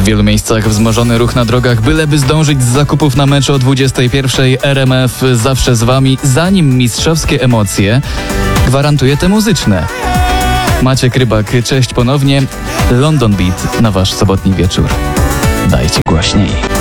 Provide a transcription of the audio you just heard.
wielu miejscach wzmożony ruch na drogach, byleby zdążyć z zakupów na mecz o 21:00. RMF zawsze z wami, zanim mistrzowskie emocje gwarantuje te muzyczne. Maciek Rybak, cześć ponownie. London Beat na wasz sobotni wieczór. Dajcie głośniej.